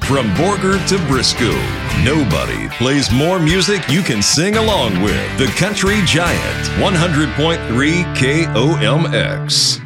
From Borger to Briscoe, nobody plays more music you can sing along with. The Country Giant, 100.3 KOMX.